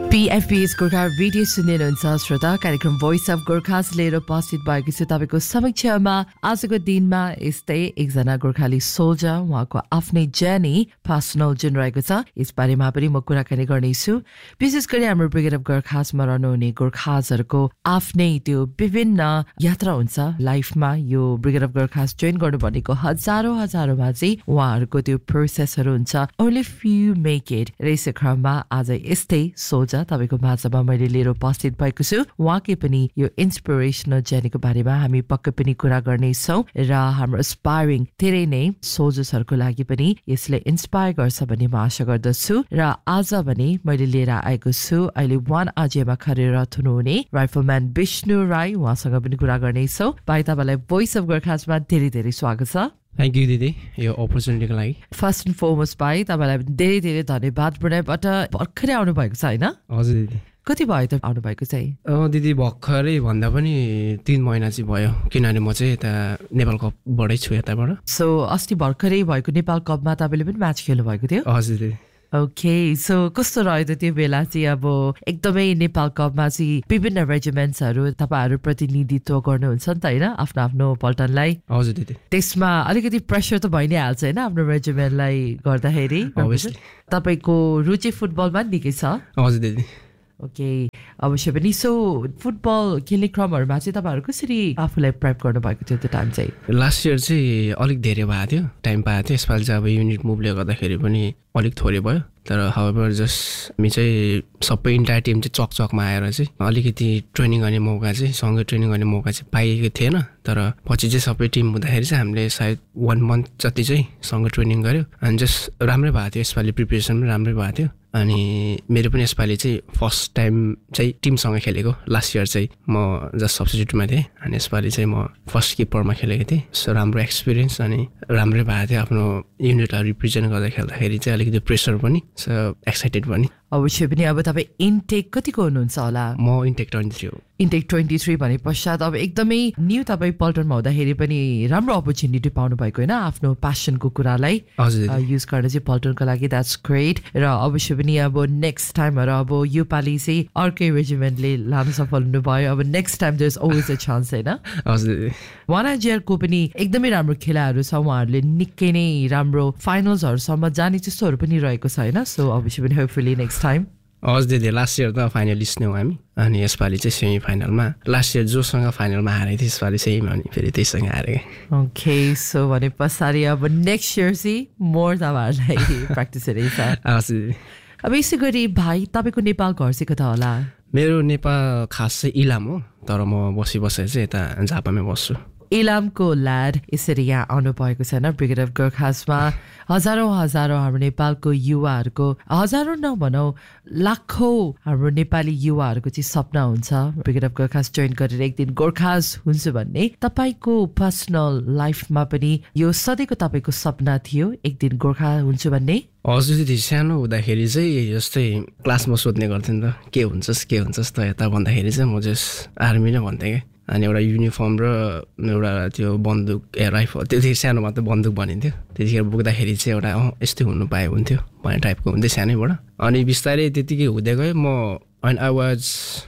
PFB's Gorkha radio सुन्नुहुन्छ श्रोता कार्यक्रम voice of Gorkhas लिएर उपस्थित भएको छु तपाईको समक्षमा आजको दिनमा यस्तै एकजना गोर्खाली सोल्जर उहाँको आफ्नै जर्नी पर्सनल जुन रहेको छ यस बारेमा पनि म कुराकानी गर्नेछु विशेष गरी हाम्रो ब्रिगेड अफ गोर्खासमा रहनुहुने गोर्खासहरुको आफ्नै त्यो विभिन्न यात्रा हुन्छ लाइफमा यो ब्रिगेड अफ गोर्खास जोइन गर्नु भनेको हजारौंमा चाहिँ उहाँहरुको त्यो प्रोसेसहरु हुन्छ only few make it race क्रममा आज यस्तै सोल्जर तपाईको माझमा मैले लिएर उपस्थित भएको छु उहाँकै पनि यो इन्स्पिरेसनल जर्नीको बारेमा हामी पक्कै पनि कुरा गर्ने छौं र हाम्रो एस्पायरिङ धेरै नै सोल्जर्सहरुको लागि पनि यसले इन्स्पायर गर्छ भन्ने म आशा गर्दछु र आज भने मैले लिएर आएको छु अहिले 1 आजियामा कार्यरत हुनुहुने राइफलम्यान विष्णु राई उहाँसँग पनि कुरा गर्ने छौं भाइ तपाईलाई भोइस अफ गोर्खासमा धेरै धेरै स्वागत छ Thank you, Didi. Your opportunity like. First and foremost, bye. तपाईलाई धेरै धन्यवाद पुनैबाट भर्खरै आउनु भएको छ हैन? हजुर दिदी. कति भयो त आउनु भएको चाहिँ? दिदी भर्खरै भन्दा पनि 3 महिना चाहिँ भयो किनभने म चाहिँ यता नेपाल कपबाटै छु यताबाट. सो अस्ति भर्खरै भएको नेपाल कपमा तपाईले पनि म्याच खेल्नु भएको थियो? हजुर दिदी. ओके सो कस्तो रह्यो त त्यो बेला चाहिँ अब एकदमै नेपाल कपमा चाहिँ विभिन्न रेजिमेन्ट्सहरु तपाईहरु प्रतिनिधित्व गर्नुहुन्छ नि त हैन आफ्नो आफ्नो पल्टनलाई हजुर दिदी त्यसमा अलिकति प्रेसर त भइ नै हाल्छ हैन आफ्नो रेजिमेन्टलाई गर्दाखेरि अभियसली तपाईको रुचि फुटबलमा निकै छ हजुर दिदी ओके अवश्य पनि सो फुटबल खेल्ने क्रमहरुमा चाहिँ तपाईहरु कसरी आफुलाई प्रेप गर्नु भएको थियो त्यो टाइम चाहिँ लास्ट इयर चाहिँ अलिक धेरै भएको थियो टाइम पाएको थियो यसपालि चाहिँ अब युनिट मुभले गर्दाखेरि पनि अलिक थोरै भयो तर हाउएभर जस्ट हामी चाहिँ सबै इन्टायर टिम चाहिँ चकचकमा आएर चाहिँ अलिकति ट्रेनिङ गर्ने मौका चाहिँ सँगै ट्रेनिङ गर्ने मौका चाहिँ पाइएको थिएन तर पछि चाहिँ सबै टिम हुँदाखेरि चाहिँ हामीले सायद 1 मन्थ जति चाहिँ सँगै ट्रेनिङ गर्यो अनि जस्ट राम्रै भएको थियो यसपालि प्रिपरेसन पनि राम्रै भएको थियो अनि मेरो पनि यसपालि चाहिँ फर्स्ट टाइम चाहिँ टिमसँग खेलेको लास्ट इयर चाहिँ म जस्ट सब्स्टिट्युटमा थिएँ अनि यसपालि चाहिँ म फर्स्ट किपरमा खेलेको थिएँ सो राम्रो एक्सपिरियन्स अनि राम्रै भएको थियो आफ्नो युनिटलाई रिप्रेजेन्ट गर्दा खेल्दाखेरि चाहिँ अलिकति प्रेसर पनि सो एक्साइटेड पनि अवश्य पनि अब तपाई इन्टेक कतिको हुनुहुन्छ होला म इन्टेक 23 हो इन्टेक 23 भने पश्चात अब एकदमै न्यू तपाई पल्टनमा हुँदाखेरि पनि राम्रो अपर्च्युनिटी पाउनु भएको हैन आफ्नो प्यासनको कुरालाई युज गर्न चाहिँ पल्टनको लागि द्याट्स ग्रेट र अवश्य पनि अब नेक्स्ट टाइमहरु अब यो पाली चाहिँ अर्कै रेजिमेन्टले लान सफल हुनु भयो अब next time there is always a chance हैन हजुर वानाजियर को पनि एकदमै राम्रो खेलाहरु छ उहाँहरुले निकै नै राम्रो फाइनल्सहरुसम्म जाने त्यस्तोहरु पनि रहेको छ हैन सो अवश्य पनि होपफुली नेक्स्ट टाइम हजुर दिदी लास्ट इयर त फाइनलिस्ट नै हो हामी अनि यसपालि चाहिँ सेमी फाइनलमा लास्ट इयर जोसँग फाइनलमा हारेको थियो यसपालि सेमी अनि फेरि त्यससँग हारेँ ओके सो भने पछाडि अब नेक्स्ट इयर चाहिँ मोर तपाईहरुलाई प्र्याक्टिस रहेछ हजुर अब यसै गरी भाइ तपाईको नेपाल घर चाहिँ कता होला मेरो नेपाल खास चाहिँ इलाम हो तर म बसी चाहिँ यता झापामै बस्छु इलामको ल्याड यसरी यहाँ आउनु भएको छैन ब्रिगेड अफ गोर्खासमा हजारौं हाम्रो नेपालको युवाहरुको हजारौं नभनौ लाखौं हाम्रो नेपाली युवाहरुको चाहिँ सपना हुन्छ ब्रिगेड अफ गोर्खास जोइन गरेर एक दिन गोर्खास हुन्छु भन्ने तपाईको पर्सनल लाइफमा पनि यो सधैँको तपाईको सपना थियो एक दिन गोर्खा हुन्छु भन्ने हजुर दिदी सानो हुँदाखेरि चाहिँ जस्तै क्लासमा सोध्ने गर्थेँ नि त के हुन्छस् त यता भन्दाखेरि चाहिँ म जस्ट आर्मी नै भन्थेँ क्या अनि एउटा युनिफर्म र एउटा त्यो बन्दुक राइफल त्यतिखेर सानोमा त बन्दुक भनिन्थ्यो त्यतिखेर बोक्दाखेरि चाहिँ एउटा यस्तै हुनु पाए हुन्थ्यो भन्ने टाइपको हुन्थ्यो सानैबाट अनि बिस्तारै त्यतिकै हुँदै गयो म एन्ड आई वाज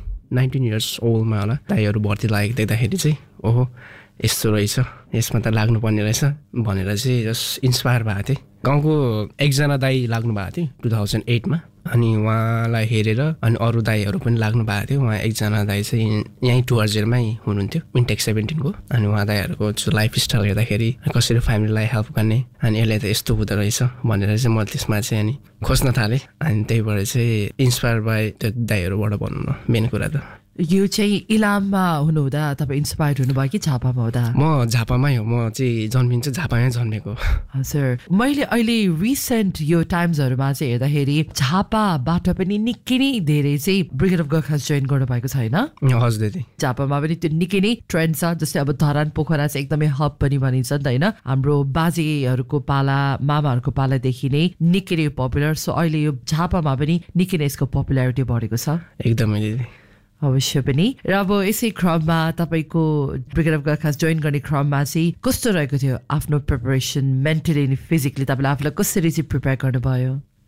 19 इयर्स ओल्डमा होला दाइहरू भर्ती लागेको देख्दाखेरि चाहिँ ओहो यस्तो रहेछ यसमा त लाग्नुपर्ने रहेछ भनेर चाहिँ जस्ट इन्स्पायर भएको थिएँ गाउँको एकजना दाइ लाग्नु भएको थियो 2008 मा अनि उहाँलाई हेरेर अनि अरू दाइहरू पनि लाग्नु भएको थियो उहाँ एकजना दाइ चाहिँ यहीँ टुवर्जेलमै हुनुहुन्थ्यो इन्टेक 17 को अनि उहाँ दाइहरूको लाइफ स्टाइल हेर्दाखेरि कसरी फ्यामिलीलाई हेल्प गर्ने अनि यसले त यस्तो हुँदो रहेछ भनेर चाहिँ मैले त्यसमा चाहिँ अनि खोज्न थालेँ अनि त्यहीबाट चाहिँ इन्स्पायर भए त्यो दाइहरूबाट भन्नु न मेन कुरा त यो चाहिँ इलाममा हुनुहुँदा तपाईँ इन्स्पायर्ड हुनुभयो कि झापामा हुँदा म झापामै हो म चाहिँ जन्मिन्छ झापामै जन्मेको हजुर मैले अहिले रिसेन्ट यो टाइम्सहरुमा चाहिँ हेर्दाखेरि झापाबाट पनि निकै नै धेरै चाहिँ ब्रिगेड अफ गोर्खास जोइन गर्नु भएको छ हैन हजुर दिदी झापामा पनि त्यो निकै नै ट्रेन्ड छ जस्तै अब धरान पोखरा चाहिँ एकदमै हब पनि भनिन्छ नि त हैन हाम्रो बाजेहरुको पाला मामाहरुको पालादेखि नै निकै नै पपुलर सो अहिले यो झापामा पनि निकै नै यसको पपुलारिटी बढेको छ एकदमै दिदी अवश्य पनि र अब यसै क्रममा तपाईको ब्रिगेड अफ गोर्खास जोइन गर्ने क्रममा चाहिँ कस्तो रहेको थियो आफ्नो प्रिपरेसन मेन्टली अनि फिजिकली तपाईले आफूलाई कसरी चाहिँ प्रिपेयर गर्नुभयो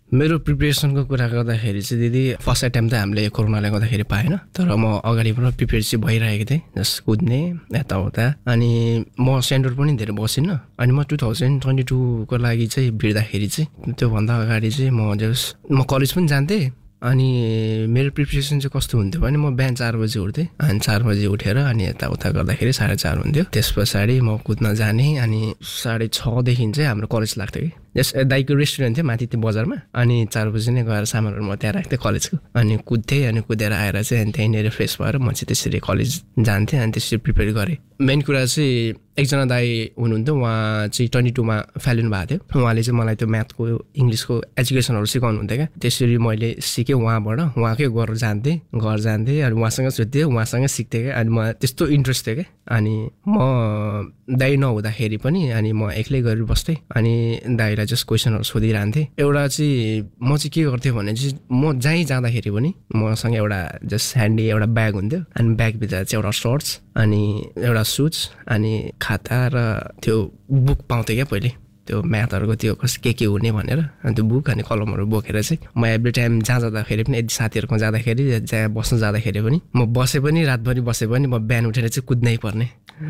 मेरो प्रिपेरेसनको कुरा गर्दाखेरि चाहिँ दिदी फर्स्ट एटेम्प त हामीले कोरोनाले गर्दाखेरि पाएन, तर म अगाडिबाट प्रिपेयर चाहिँ भइरहेको थिएँ, जस्ट कुद्ने यताउता। अनि म सेन्टर पनि धेरै बसिनँ। अनि म 2022को लागि चाहिँ भिड्दाखेरि चाहिँ त्योभन्दा अगाडि चाहिँ म कलेज पनि जान्थेँ। अनि मेरो प्रिपरेसन चाहिँ कस्तो हुन्थ्यो भने म बिहान 4 बजी उठ्थेँ, अनि 4 बजी उठेर अनि यताउता गर्दाखेरि 4:30 हुन्थ्यो। त्यस पछाडि म कुद्न जाने, अनि 6:30 चाहिँ हाम्रो कलेज लाग्थ्यो कि। जस दाइको रेस्टुरेन्ट थियो माथि त्यो बजारमा, अनि 4 बजी नै गएर सामानहरू म त्यहाँ राख्थेँ कलेजको। अनि कुद्थेँ, अनि कुदेर आएर चाहिँ अनि त्यहीँनिर फ्रेस भएर म चाहिँ त्यसरी कलेज जान्थेँ। अनि त्यसरी प्रिपेयर गरेँ। मेन कुरा चाहिँ एकजना दाइ हुनुहुन्थ्यो, उहाँ चाहिँ 22मा फेल हुनुभएको थियो। उहाँले चाहिँ मलाई त्यो म्याथको इङ्ग्लिसको एजुकेसनहरू सिकाउनु हुन्थ्यो क्या। त्यसरी मैले सिकेँ उहाँबाट, उहाँकै घर जान्थेँ अनि उहाँसँग सुत्थेँ, उहाँसँग सिक्थेँ क्या। अनि म त्यस्तो इन्ट्रेस्ट थियो क्या। अनि म दाइ नहुँदाखेरि पनि अनि म एक्लै गरेर बस्थेँ, अनि दाइलाई जस्ट क्वेसनहरू सोधिरहन्थेँ। एउटा चाहिँ म चाहिँ के गर्थेँ भने चाहिँ म जहीँ जाँदाखेरि पनि मसँग एउटा जस्ट ह्यान्डी एउटा ब्याग हुन्थ्यो, अनि ब्यागभित्र चाहिँ एउटा सर्ट्स, अनि एउटा सुज, अनि खाता र त्यो बुक पाउँथेँ क्या पहिले, त्यो म्याथहरूको त्यो के हुने भनेर। अनि त्यो बुक अनि कलमहरू बोकेर चाहिँ म एभ्री टाइम जहाँ जाँदाखेरि पनि, यदि साथीहरूकोमा जाँदाखेरि, जहाँ बस्न जाँदाखेरि पनि म बसे पनि रातभरि बसे पनि म बिहान उठेर चाहिँ कुद्नै पर्ने।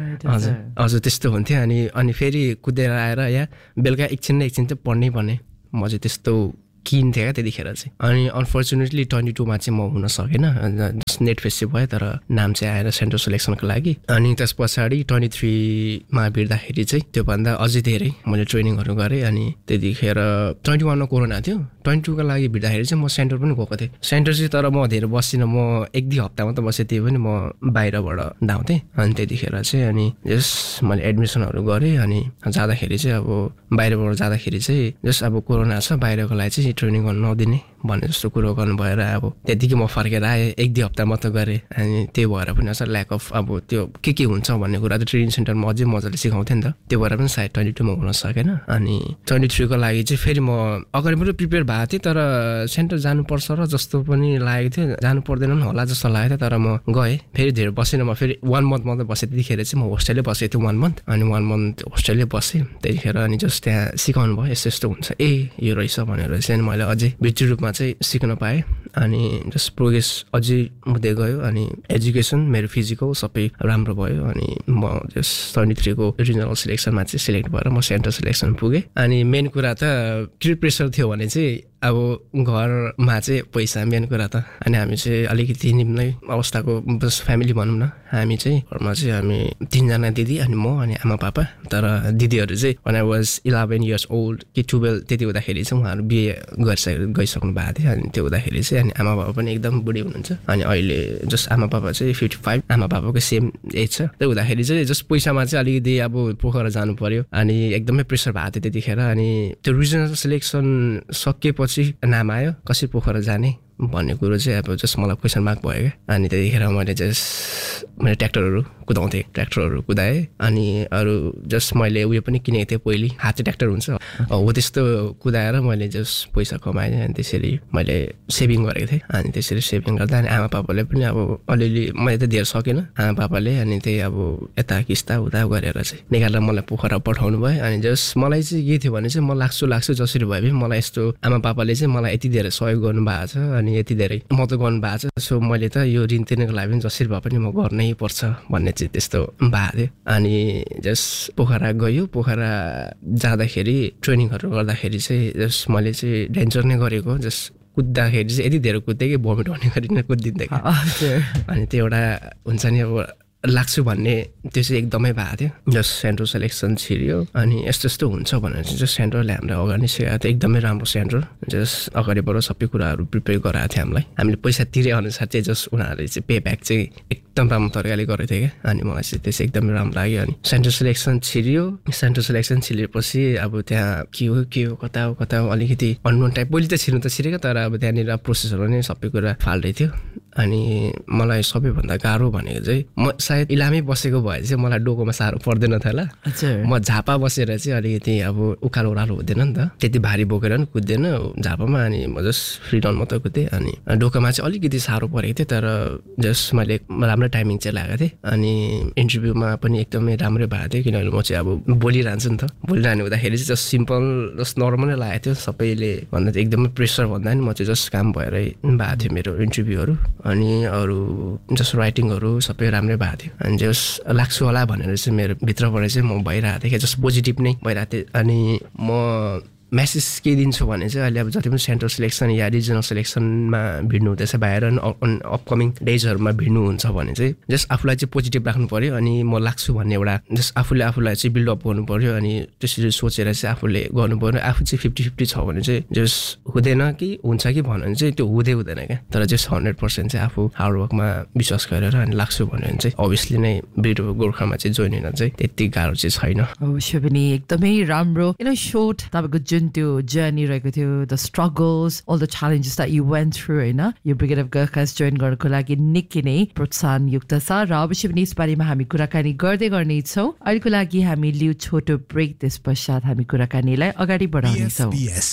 हजुर त्यस्तो हुन्थ्यो। अनि फेरि कुदेर आएर या बेलुका एकछिन चाहिँ पढ्नै पर्ने। म चाहिँ त्यस्तो किन थियो क्या त्यतिखेर चाहिँ। अनि अनफर्चुनेटली 22मा चाहिँ म हुन सकेन, नेट फेस्ट भयो, तर नाम चाहिँ आएर सेन्ट्रल सेलेक्सनको लागि। अनि त्यस पछाडि 23मा भिड्दाखेरि चाहिँ त्योभन्दा अझै धेरै मैले ट्रेनिङहरू गरेँ। अनि त्यतिखेर 21मा कोरोना थियो। 22को लागि भिड्दाखेरि चाहिँ म सेन्टर पनि गएको थिएँ। सेन्टर चाहिँ तर म धेरै बसिनँ, म 1-2 हप्ता मात्र बसेँ, त्यही पनि म बाहिरबाट धाउँथेँ। अनि त्यतिखेर चाहिँ अनि जस मैले एडमिसनहरू गरेँ। अनि जाँदाखेरि चाहिँ अब बाहिरबाट जाँदाखेरि चाहिँ जस अब कोरोना छ, बाहिरको लागि चाहिँ ट्रेनिङ गर्नु नदिने भन्ने जस्तो कुरो गर्नु भएर अब त्यतिकै म फर्केर आएँ। 1-2 हप्ता मात्र गरेँ। अनि त्यही भएर पनि अझ ल्याक अफ अब त्यो के हुन्छ भन्ने कुरा त ट्रेनिङ सेन्टरमा अझै मजाले सिकाउँथेँ नि त, त्यो भएर पनि सायद 22मा हुन सकेन। अनि 23को लागि चाहिँ फेरि म अगाडिबाट प्रिपेयर भएको थिएँ, तर सेन्टर जानुपर्छ र जस्तो पनि लागेको थियो, जानु पर्दैन होला जस्तो लागेको थियो। तर म गएँ, फेरि धेरै बसेन, म फेरि 1 मन्थ मात्रै बसेँ। त्यतिखेर चाहिँ म होस्टेलै बसेको थिएँ 1 मन्थ। अनि 1 मन्थ होस्टेलै बसेँ। त्यतिखेर अनि जस्ट त्यहाँ सिकाउनु भयो, यस्तो हुन्छ, यो रहेछ भनेर चाहिँ मैले अझै भित्री रूपमा चाहिँ सिक्न पाएँ। अनि जस्ट प्रोग्रेस अझै हुँदै गयो। अनि एजुकेसन मेरो फिजिकल सबै राम्रो भयो। अनि म जस्ट 23को रिजनल सिलेक्सनमा चाहिँ सिलेक्ट भएर म सेन्ट्रल सिलेक्सन पुगेँ। अनि मेन कुरा त के प्रेसर थियो भने चाहिँ अब घरमा चाहिँ पैसा मेन कुरा त। अनि हामी चाहिँ अलिकति निम्नै अवस्थाको बस फ्यामिली भनौँ न। हामी चाहिँ घरमा चाहिँ हामी 3 जना दिदी अनि म अनि आमा पापा। तर दिदीहरू चाहिँ when I was 11 years old कि 12 त्यति हुँदाखेरि चाहिँ उहाँहरू बिहे गइसक्नु भएको थियो। अनि त्यो हुँदाखेरि चाहिँ अनि आमा बाबा पनि एकदम बुढी हुनुहुन्छ। अनि अहिले जस्ट आमा पापा चाहिँ 55, आमा पापाको सेम एज छ। त्यो हुँदाखेरि चाहिँ जस्ट पैसामा चाहिँ अलिकति अब पोखरा जानु पर्यो। अनि एकदमै प्रेसर भएको थियो त्यतिखेर। अनि त्यो रिजनल सिलेक्सन सकिएपछि नाम आयो कसरी पोखरा जाने भन्ने कुरो चाहिँ अब जस्ट मलाई क्वेसन मार्क भयो क्या। अनि त्यतिखेर मैले ट्र्याक्टरहरू कुदाएँ। अनि अरू जस्ट मैले उयो पनि किनेको थिएँ पहिले, हाते ट्र्याक्टर हुन्छ हो, त्यस्तो कुदाएर मैले जस्ट पैसा कमाएँ। अनि त्यसरी मैले सेभिङ गरेको थिएँ। अनि त्यसरी सेभिङ गर्दा अनि आमा पापाले पनि अब अलिअलि, मैले त धेरै सकेन, आमा पापाले अनि त्यही अब यता किस्ता उता गरेर चाहिँ निकालेर मलाई पोखरा पठाउनु भयो। अनि जस्ट मलाई चाहिँ के थियो भने चाहिँ म लाग्छु जसरी भए पनि मलाई यस्तो आमा पापाले चाहिँ मलाई यति धेरै सहयोग गर्नुभएको छ, अनि यति धेरै मद्दत गर्नुभएको छ। सो मैले त यो ऋण तिर्नको लागि पनि जसरी भए पनि म गर्नै पर्छ भन्ने चाहिँ त्यस्तो भएको थियो। अनि जस्ट पोखरा गयो। पोखरा जाँदाखेरि ट्रेनिङहरू गर्दाखेरि चाहिँ जस्ट मैले चाहिँ डेन्जर नै गरेको। जस्ट कुद्दाखेरि चाहिँ यति धेरै कुद्थेँ कि भमिट हुने गरी नै कुदिन्थेँ कि। अनि त्यो एउटा हुन्छ नि अब लाग्छु भन्ने त्यो चाहिँ एकदमै भएको थियो। जस्ट सेन्ट्रल सेलेक्सन छिर्यो। अनि यस्तो हुन्छ भनेर चाहिँ जस्ट सेन्ट्रलले हामीलाई अगाडि सिकाएको थियो। एकदमै राम्रो सेन्टर, जस्ट अगाडिबाट सबै कुराहरू प्रिपेयर गराएको थियो हामीलाई। हामीले पैसा तिरे अनुसार चाहिँ जस्ट उनीहरूले चाहिँ पे ब्याक चाहिँ एकदम राम्रो तरिकाले गरेको थियो क्या। अनि मलाई चाहिँ त्यो चाहिँ एकदमै राम्रो लाग्यो। अनि सेन्ट्रल सेलेक्सन छिर्यो। सेन्ट्रल सेलेक्सन छिरेपछि अब त्यहाँ के हो कता हो अलिकति अननोन टाइप। पहिले त छिर्नु त छिरेको, तर अब त्यहाँनिर प्रोसेसहरू नै सबै कुरा फाल्दै थियो। अनि मलाई सबैभन्दा गाह्रो भनेको चाहिँ म सायद इलामै बसेको भए चाहिँ मलाई डोकोमा साह्रो पर्दैन थियो होला म झापा बसेर चाहिँ अलिकति अब उकालो ओह्रालो हुँदैन नि त त्यति भारी बोकेर पनि कुद्दैन झापामा अनि म जस्ट फ्री रन मात्रै कुदेँ अनि डोकोमा चाहिँ अलिकति साह्रो परेको थियो तर जस्ट मैले राम्रो टाइमिङ चाहिँ लगाएको थिएँ अनि इन्टरभ्यूमा पनि एकदमै राम्रै भएको थियो किनभने म चाहिँ अब बोलिरहन्छु नि त बोलिरहनु हुँदाखेरि चाहिँ जस्ट सिम्पल जस्ट नर्मलै लागेको थियो सबैले भन्दा चाहिँ एकदमै प्रेसर भन्दा नि म चाहिँ जस्ट काम भएरै भएको थियो मेरो इन्टरभ्यूहरू अनि अरू जस्ट राइटिङहरू सबै राम्रै भएको थियो अनि जस्ट लाग्छु होला भनेर चाहिँ मेरो भित्रबाट चाहिँ म भइरहेको थिएँ जस्ट पोजिटिभ नै भइरहेको थिएँ अनि म मेसेज के दिन्छु भने चाहिँ अहिले अब जति पनि सेन्ट्रल सिलेक्सन या रिजनल सिलेक्सनमा भिड्नु हुँदैछ बाहिर अपकमिङ डेजहरूमा भिड्नुहुन्छ भने चाहिँ जस्ट आफूलाई चाहिँ पोजिटिभ राख्नु पऱ्यो अनि म लाग्छु भन्ने एउटा जस्ट आफूलाई चाहिँ बिल्डअप गर्नु पऱ्यो अनि त्यसरी सोचेर चाहिँ आफूले गर्नु पऱ्यो आफू चाहिँ 50-50 छ भने चाहिँ जस्ट हुँदैन कि हुन्छ कि भन्यो भने चाहिँ त्यो हुँदैन क्या तर जस्ट 100% चाहिँ आफू हार्डवर्कमा विश्वास गरेर अनि लाग्छु भन्यो भने चाहिँ अभियसली नै ब्रिड गोर्खामा चाहिँ जोइन हुन चाहिँ त्यति गाह्रो चाहिँ छैन अवश्य पनि एकदमै राम्रो सोर्ट तपाईँको जुन त्यो जर्नी रहेको थियो the struggles all the challenges that you went through होइन यो ब्रिगेड अफ गोर्खास जोइन गर्नको लागि निकै नै प्रोत्साहनयुक्त छ र अवश्य पनि यसबारेमा हामी कुराकानी गर्दै गर्नेछौँ अहिलेको लागि हामी लिऊ छोटो ब्रेक त्यस पश्चात हामी कुराकानीलाई अगाडि बढाउनेछौँ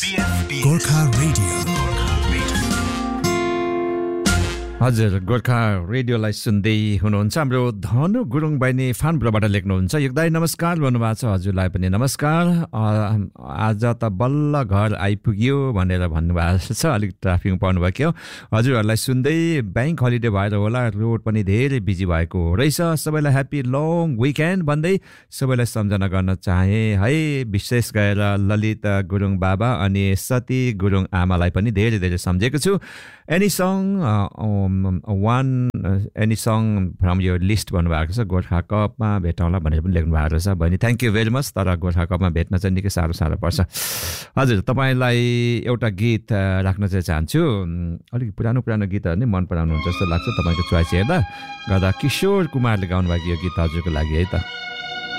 हजुर गोर्खा रेडियोलाई सुन्दै हुनुहुन्छ हाम्रो धनु गुरुङ बहिनी फानपुरबाट लेख्नुहुन्छ युगदाई नमस्कार भन्नुभएको छ हजुरलाई पनि नमस्कार आज त बल्ल घर आइपुग्यो भनेर भन्नुभएको छ अलिक ट्राफिक पर्नुभयो क्या हजुरहरूलाई सुन्दै ब्याङ्क हलिडे भएर होला रोड पनि धेरै बिजी भएको रहेछ सबैलाई ह्याप्पी लङ विकेन्ड भन्दै सबैलाई सम्झना गर्न चाहे है विशेष गरेर ललित गुरुङ बाबा अनि सती गुरुङ आमालाई पनि धेरै धेरै सम्झेको छु एनी सङ फ्रम यो लिस्ट भन्नुभएको छ गोर्खा कपमा भेटौँला भनेर पनि लेख्नु भएको रहेछ बहिनी थ्याङ्क यू भेरी मच तर गोर्खा कपमा भेट्न चाहिँ निकै साह्रो पर्छ हजुर तपाईँलाई एउटा गीत राख्न चाहिँ चाहन्छु अलिक पुरानो गीतहरू नै मन पराउनुहुन्छ जस्तो लाग्छ तपाईँको चोइस हेर्दा गर्दा किशोर कुमारले गाउनुभएको यो गीत हजुरको लागि है त